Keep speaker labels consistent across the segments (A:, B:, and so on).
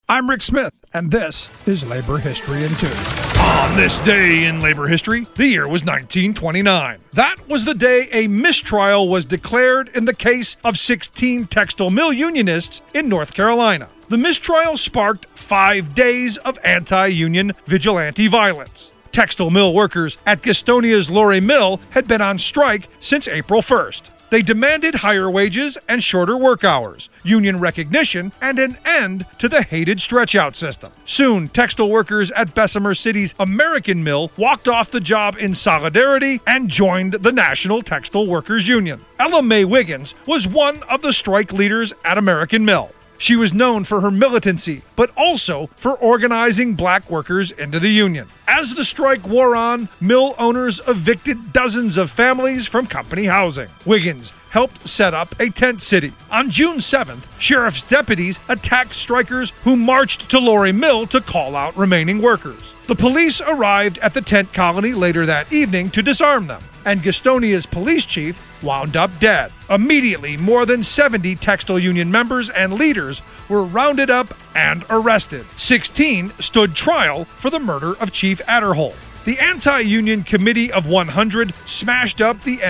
A: I'm Rick Smith, and this is Labor History in 2.
B: On this day in labor history, the year was 1929. That was the day a mistrial was declared in the case of 16 textile mill unionists in North Carolina. The mistrial sparked 5 days of anti-union vigilante violence. Textile mill workers at Gastonia's Lorry Mill had been on strike since April 1st. They demanded higher wages and shorter work hours, union recognition, and an end to the hated stretch-out system. Soon, textile workers at Bessemer City's American Mill walked off the job in solidarity and joined the National Textile Workers Union. Ella Mae Wiggins was one of the strike leaders at American Mill. She was known for her militancy, but also for organizing black workers into the union. As the strike wore on, mill owners evicted dozens of families from company housing. Wiggins helped set up a tent city. On June 7th, sheriff's deputies attacked strikers who marched to Lorry Mill to call out remaining workers. The police arrived at the tent colony later that evening to disarm them, and Gastonia's police chief wound up dead. Immediately, more than 70 textile union members and leaders were rounded up and arrested. 16 stood trial for the murder of Chief Adderholt. The Anti-Union Committee of 100 smashed up the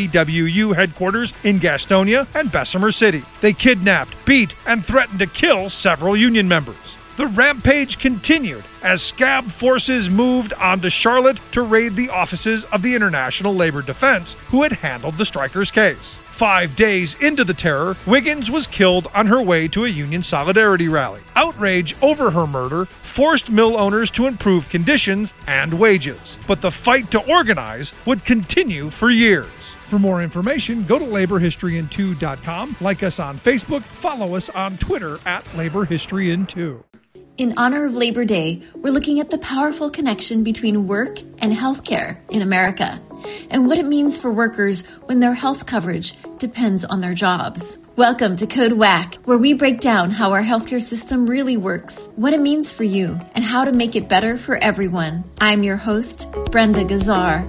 B: NTWU headquarters in Gastonia and Bessemer City. They kidnapped, beat, and threatened to kill several union members. The rampage continued as scab forces moved on to Charlotte to raid the offices of the International Labor Defense, who had handled the strikers' case. 5 days into the terror, Wiggins was killed on her way to a union solidarity rally. Outrage over her murder forced mill owners to improve conditions and wages, but the fight to organize would continue for years. For more information, go to laborhistoryin2.com, like us on Facebook, follow us on Twitter at laborhistoryin2.
C: In honor of Labor Day, we're looking at the powerful connection between work and healthcare in America, and what it means for workers when their health coverage depends on their jobs. Welcome to Code WACK, where we break down how our healthcare system really works, what it means for you, and how to make it better for everyone. I'm your host, Brenda Gazzar.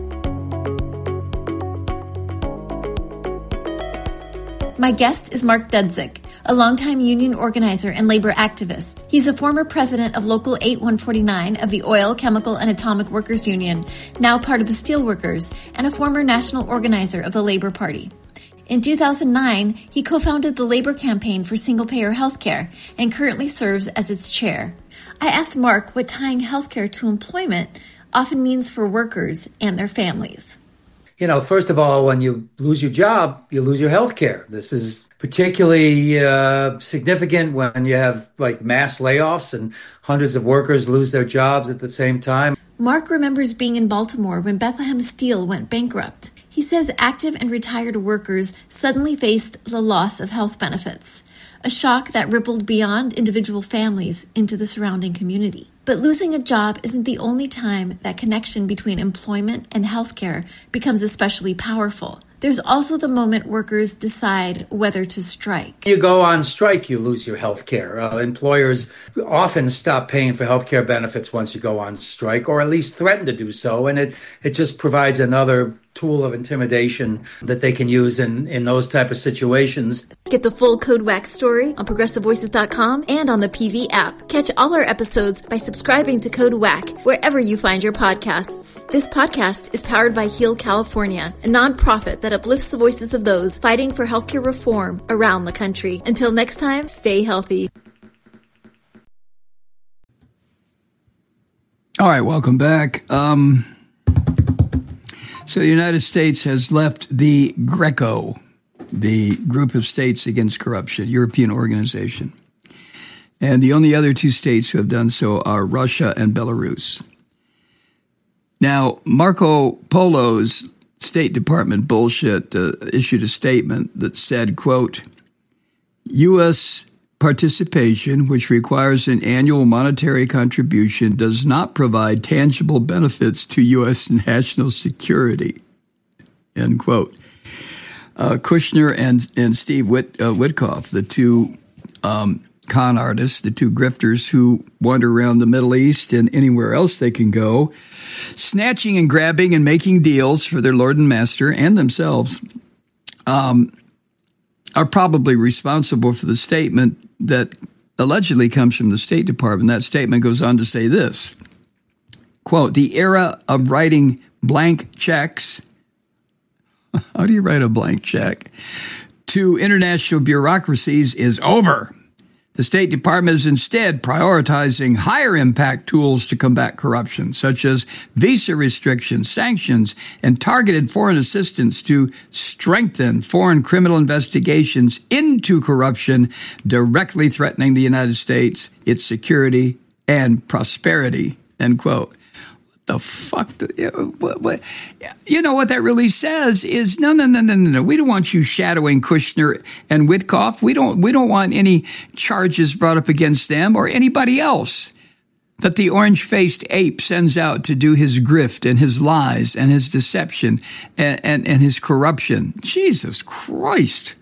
C: My guest is Mark Dudzik, a longtime union organizer and labor activist. He's a former president of Local 8149 of the Oil, Chemical, and Atomic Workers Union, now part of the Steelworkers, and a former national organizer of the Labor Party. In 2009, he co-founded the Labor Campaign for Single-Payer Healthcare and currently serves as its chair. I asked Mark what tying healthcare to employment often means for workers and their families.
D: You know, first of all, when you lose your job, you lose your health care. This is particularly significant when you have like mass layoffs and hundreds of workers lose their jobs at the same time.
C: Mark remembers being in Baltimore when Bethlehem Steel went bankrupt. He says active and retired workers suddenly faced the loss of health benefits, a shock that rippled beyond individual families into the surrounding community. But losing a job isn't the only time that connection between employment and healthcare becomes especially powerful. There's also the moment workers decide whether to strike.
D: You go on strike, you lose your health care. Employers often stop paying for health care benefits once you go on strike, or at least threaten to do so. And it just provides another tool of intimidation that they can use in those type of situations.
C: Get the full Code WACK story on ProgressiveVoices.com and on the PV app. Catch all our episodes by subscribing to Code WACK wherever you find your podcasts. This podcast is powered by Heal California, a nonprofit that uplifts the voices of those fighting for healthcare reform around the country. Until next time, stay healthy.
E: All right, welcome back. So the United States has left the GRECO, the Group of States Against Corruption, European organization. And the only other two states who have done so are Russia and Belarus. Now, Marco Polo's State Department bullshit issued a statement that said, quote, U.S. participation, which requires an annual monetary contribution, does not provide tangible benefits to U.S. national security, end quote. Kushner and Steve Witkoff, the two con artists, the two grifters who wander around the Middle East and anywhere else they can go, snatching and grabbing and making deals for their lord and master and themselves, are probably responsible for the statement that allegedly comes from the State Department. That statement goes on to say this, quote, "The era of writing blank checks," how do you write a blank check, "to international bureaucracies is over. The State Department is instead prioritizing higher impact tools to combat corruption, such as visa restrictions, sanctions, and targeted foreign assistance to strengthen foreign criminal investigations into corruption directly threatening the United States, its security, and prosperity," end quote. The fuck? You know what that really says is no. We don't want you shadowing Kushner and Witkoff. We don't want any charges brought up against them or anybody else that the orange-faced ape sends out to do his grift and his lies and his deception and his corruption. Jesus Christ.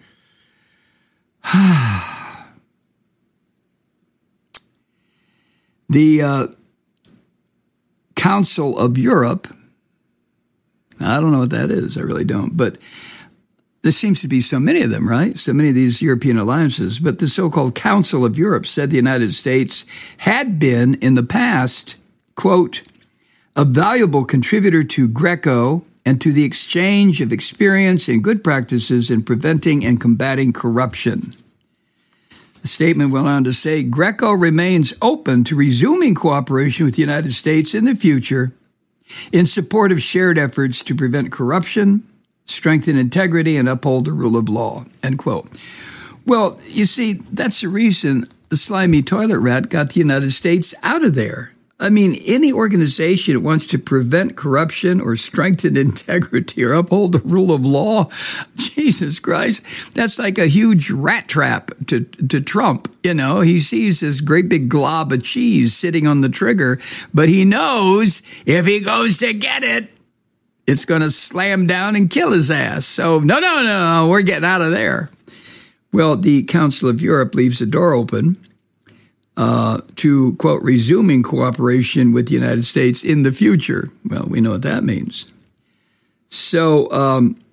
E: The Council of Europe, I don't know what that is, I really don't, but there seems to be so many of them, right? So many of these European alliances, but the so-called Council of Europe said the United States had been, in the past, quote, "a valuable contributor to GRECO and to the exchange of experience and good practices in preventing and combating corruption." The statement went on to say, "GRECO remains open to resuming cooperation with the United States in the future in support of shared efforts to prevent corruption, strengthen integrity, and uphold the rule of law," end quote. Well, you see, that's the reason the slimy toilet rat got the United States out of there. I mean, any organization that wants to prevent corruption or strengthen integrity or uphold the rule of law, Jesus Christ, that's like a huge rat trap to Trump. You know, he sees this great big glob of cheese sitting on the trigger, but he knows if he goes to get it, it's going to slam down and kill his ass. So, no, we're getting out of there. Well, the Council of Europe leaves the door open to, quote, "resuming cooperation with the United States in the future." Well, we know what that means. So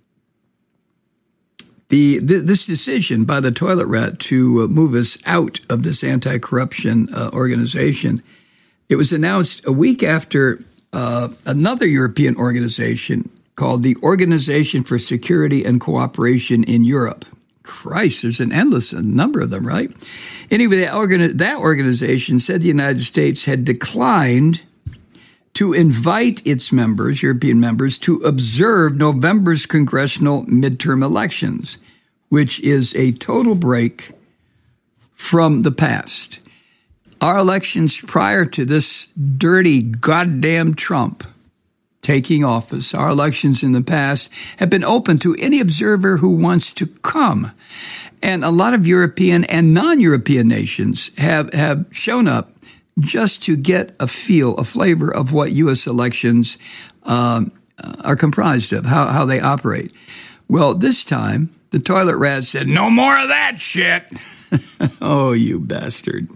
E: this decision by the toilet rat to move us out of this anti-corruption organization, it was announced a week after another European organization called the Organization for Security and Cooperation in Europe. Christ, there's an endless number of them, right? Anyway, that organization said the United States had declined to invite its members, European members, to observe November's congressional midterm elections, which is a total break from the past. Our elections prior to this dirty goddamn Trump taking office, our elections in the past have been open to any observer who wants to come. And a lot of European and non-European nations have shown up just to get a flavor of what U.S. elections are comprised of, how they operate. Well, this time, the toilet rat said, "No more of that shit." Oh, you bastard.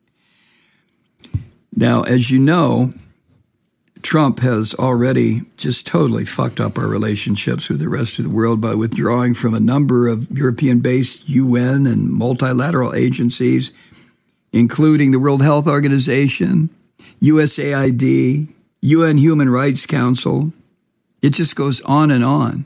E: Now, as you know, Trump has already just totally fucked up our relationships with the rest of the world by withdrawing from a number of European-based UN and multilateral agencies, including the World Health Organization, USAID, UN Human Rights Council. It just goes on and on.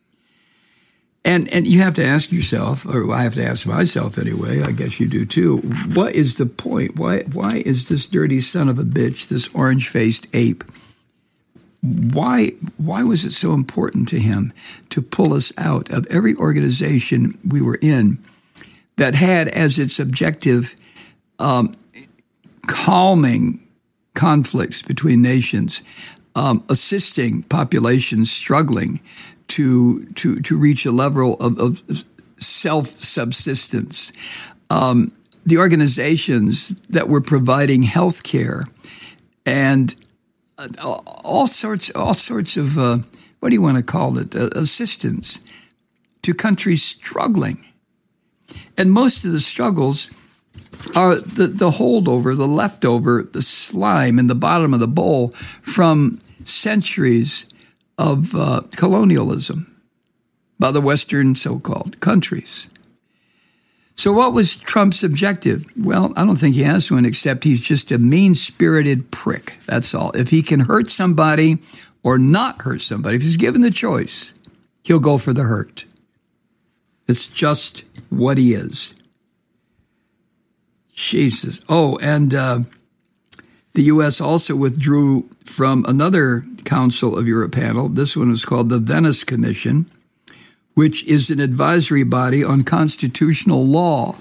E: And you have to ask yourself, or I have to ask myself anyway, I guess you do too, what is the point? Why is this dirty son of a bitch, this orange-faced ape, why was it so important to him to pull us out of every organization we were in that had as its objective calming conflicts between nations, assisting populations struggling to reach a level of self-subsistence, the organizations that were providing health care and all sorts of what do you want to call it, assistance to countries struggling. And most of the struggles are the holdover, the leftover, the slime in the bottom of the bowl from centuries of colonialism by the Western so-called countries. So what was Trump's objective? Well, I don't think he has one, except he's just a mean-spirited prick. That's all. If he can hurt somebody or not hurt somebody, if he's given the choice, he'll go for the hurt. It's just what he is. Jesus. Oh, and the U.S. also withdrew from another Council of Europe panel. This one is called the Venice Commission, which is an advisory body on constitutional law.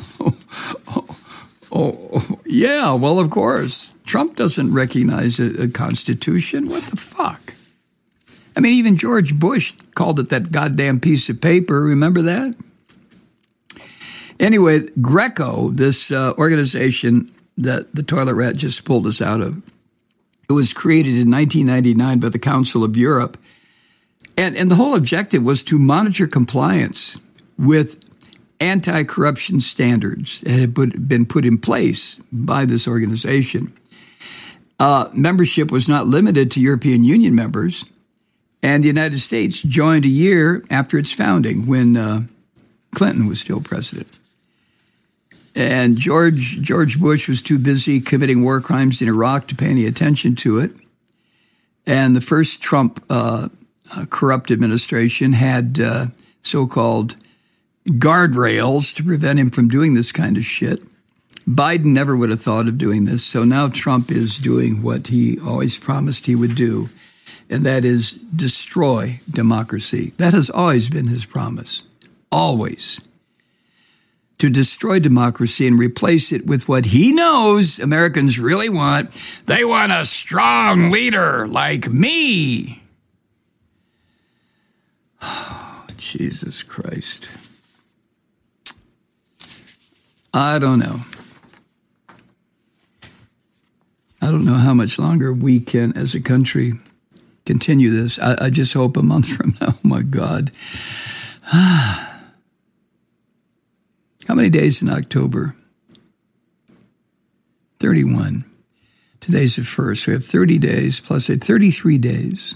E: Yeah, well, of course. Trump doesn't recognize a constitution. What the fuck? I mean, even George Bush called it that goddamn piece of paper. Remember that? Anyway, Greco, this organization that the toilet rat just pulled us out of, it was created in 1999 by the Council of Europe. And the whole objective was to monitor compliance with anti-corruption standards that had been put in place by this organization. Membership was not limited to European Union members, and the United States joined a year after its founding when Clinton was still president. And George Bush was too busy committing war crimes in Iraq to pay any attention to it. And the first Trump corrupt administration had so-called guardrails to prevent him from doing this kind of shit. Biden never would have thought of doing this. So now Trump is doing what he always promised he would do, and that is destroy democracy. That has always been his promise. Always. To destroy democracy and replace it with what he knows Americans really want. They want a strong leader like me. Oh, Jesus Christ. I don't know. I don't know how much longer we can, as a country, continue this. I just hope a month from now, oh my God. How many days in October? 31. Today's the 1st. We have 30 days plus 33 days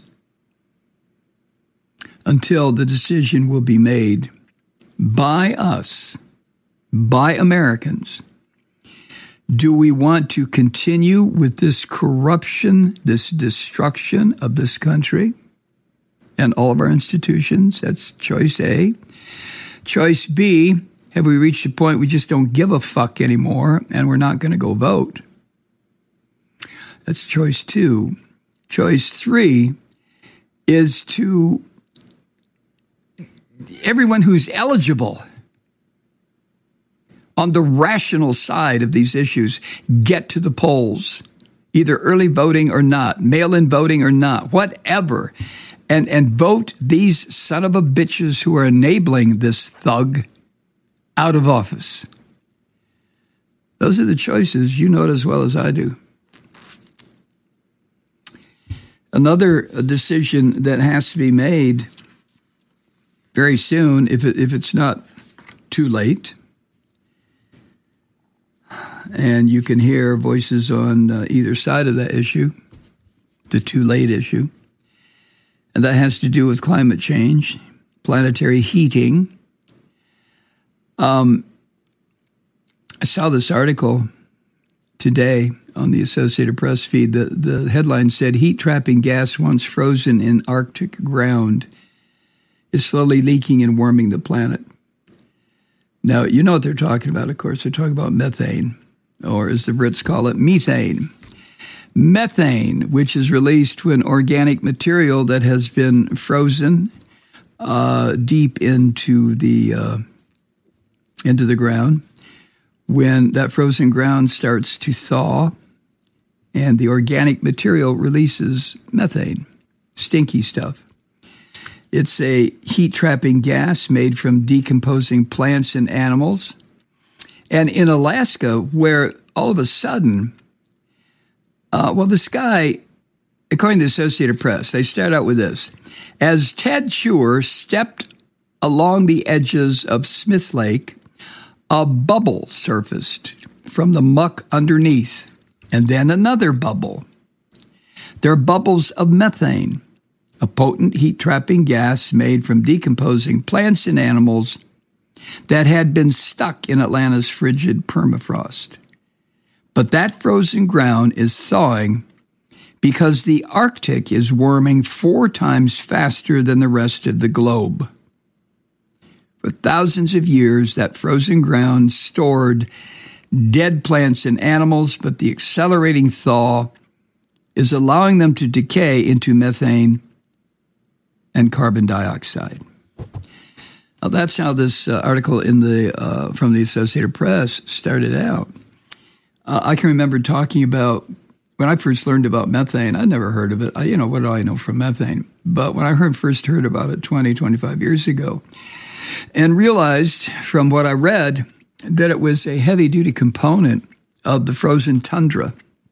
E: until the decision will be made by us, by Americans. Do we want to continue with this corruption, this destruction of this country and all of our institutions? That's choice A. Choice B, have we reached a point we just don't give a fuck anymore and we're not going to go vote? That's choice 2. Choice 3 is to everyone who's eligible on the rational side of these issues, get to the polls, either early voting or not, mail-in voting or not, whatever, and vote these son of a bitches who are enabling this thug out of office. Those are the choices. You know it as well as I do. Another decision that has to be made very soon, if it's not too late, and you can hear voices on either side of that issue, the too late issue, and that has to do with climate change, planetary heating. I saw this article today on the Associated Press feed. The headline said, heat-trapping gas once frozen in Arctic ground is slowly leaking and warming the planet. Now, you know what they're talking about, of course. They're talking about methane, or as the Brits call it, methane. Methane, which is released when organic material that has been frozen deep into the ground, when that frozen ground starts to thaw and the organic material releases methane, stinky stuff. It's a heat-trapping gas made from decomposing plants and animals. And in Alaska, where all of a sudden, this guy, according to the Associated Press, they start out with this. As Ted Schuer stepped along the edges of Smith Lake, a bubble surfaced from the muck underneath, and then another bubble. They're bubbles of methane, a potent heat-trapping gas made from decomposing plants and animals that had been stuck in Atlanta's frigid permafrost. But that frozen ground is thawing because the Arctic is warming 4 times faster than the rest of the globe. For thousands of years, that frozen ground stored dead plants and animals, but the accelerating thaw is allowing them to decay into methane and carbon dioxide. Now, that's how this article in the from the Associated Press started out. I can remember talking about, when I first learned about methane, I'd never heard of it. What do I know from methane? But when I first heard about it 20, 25 years ago, and realized from what I read that it was a heavy-duty component of the frozen tundra,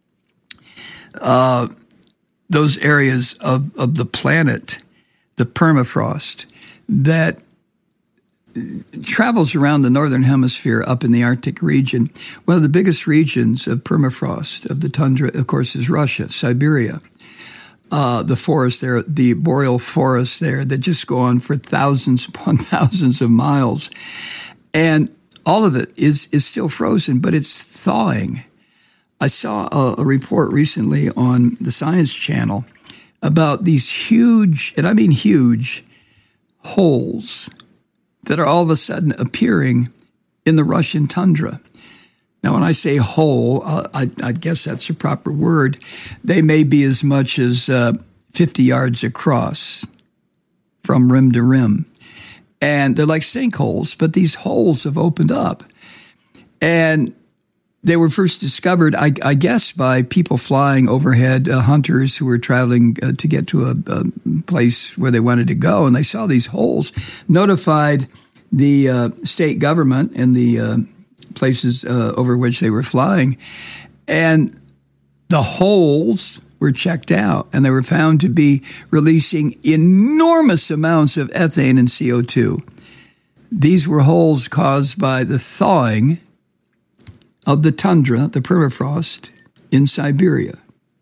E: those areas of the planet, the permafrost, that travels around the northern hemisphere up in the Arctic region. One of the biggest regions of permafrost of the tundra, of course, is Russia, Siberia. The forest there, the boreal forests there that just go on for thousands upon thousands of miles. And all of it is still frozen, but it's thawing. I saw a report recently on the Science Channel about these huge, and I mean huge, holes that are all of a sudden appearing in the Russian tundra. Now, when I say hole, I guess that's a proper word. They may be as much as 50 yards across from rim to rim. And they're like sinkholes, but these holes have opened up. And they were first discovered, I guess, by people flying overhead, hunters who were traveling to get to a place where they wanted to go. And they saw these holes, notified the state government and the places over which they were flying. And the holes were checked out, and they were found to be releasing enormous amounts of ethane and CO2. These were holes caused by the thawing of the tundra, the permafrost, in Siberia.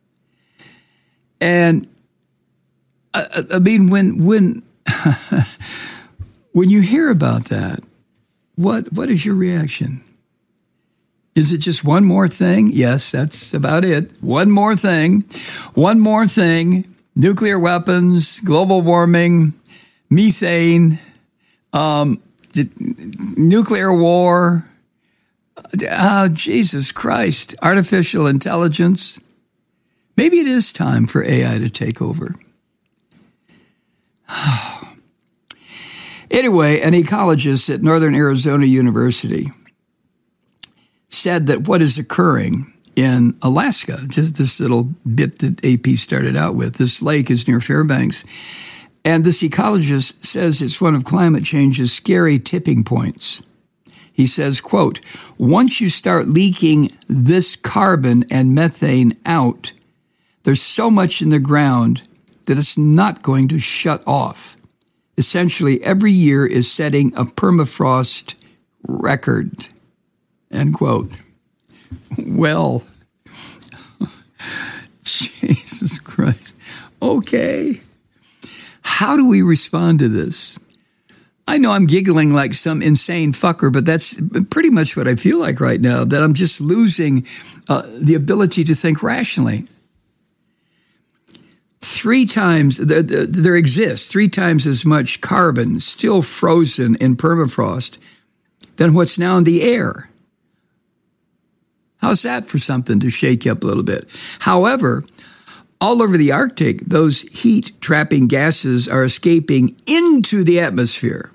E: And I mean, when when you hear about that, what is your reaction? Is it just one more thing? Yes, that's about it. One more thing. One more thing. Nuclear weapons, global warming, methane, nuclear war. Oh, Jesus Christ. Artificial intelligence. Maybe it is time for AI to take over. Anyway, an ecologist at Northern Arizona University said that what is occurring in Alaska, just this little bit that AP started out with, this lake is near Fairbanks, and this ecologist says it's one of climate change's scary tipping points. He says, quote, once you start leaking this carbon and methane out, there's so much in the ground that it's not going to shut off. Essentially, every year is setting a permafrost record, end quote. Well, Jesus Christ. Okay. How do we respond to this? I know I'm giggling like some insane fucker, but that's pretty much what I feel like right now, that I'm just losing the ability to think rationally. 3 times, there exists 3 times as much carbon still frozen in permafrost than what's now in the air. How's that for something to shake you up a little bit? However, all over the Arctic, those heat-trapping gases are escaping into the atmosphere.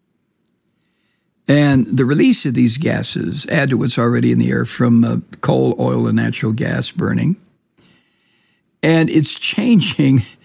E: And the release of these gases add to what's already in the air from coal, oil, and natural gas burning. And it's changing